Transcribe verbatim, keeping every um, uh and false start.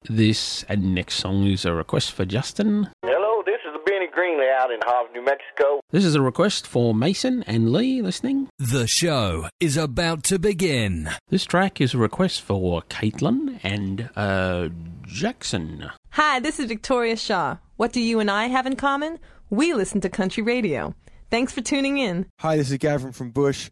This and next song is a request for Justin. Hello, this is Benny Greenley out in Hobbs, New Mexico. This is a request for Mason and Lee listening. The show is about to begin. This track is a request for Caitlin and uh, Jackson. Hi, this is Victoria Shaw. What do you and I have in common? We listen to country radio. Thanks for tuning in. Hi, this is Gavin from Bush.